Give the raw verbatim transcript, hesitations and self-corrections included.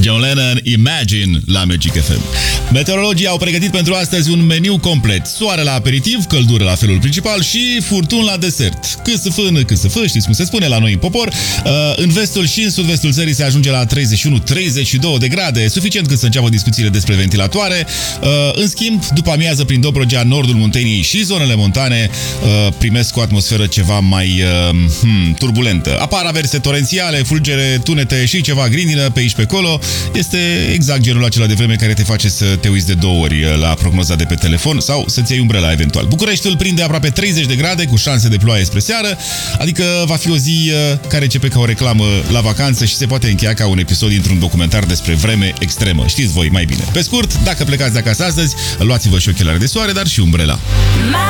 John Lennon, Imagine la Magic F M. Meteorologii au pregătit pentru astăzi un meniu complet. Soare la aperitiv, căldură la felul principal și furtun la desert. Cât să fână, cât să fă, știți cum se spune la noi în popor. În vestul și în sud-vestul țării se ajunge la treizeci și unu treizeci și doi de grade, suficient cât să înceapă discuțiile despre ventilatoare. În schimb, după amiază, prin Dobrogea, nordul Munteniei și zonele montane primesc o atmosferă ceva mai hmm, turbulentă. Apar averse torențiale, fulgere, tunete și ceva grindină pe aici pe acolo. Este exact genul acela de vreme care te face să te uiți de două ori la prognoza de pe telefon sau să-ți iei umbrela eventual. Bucureștiul prinde aproape treizeci de grade cu șanse de ploaie spre seară, adică va fi o zi care începe ca o reclamă la vacanță și se poate încheia ca un episod dintr-un documentar despre vreme extremă. Știți voi mai bine. Pe scurt, dacă plecați de acasă astăzi, luați-vă și ochelari de soare, dar și umbrela.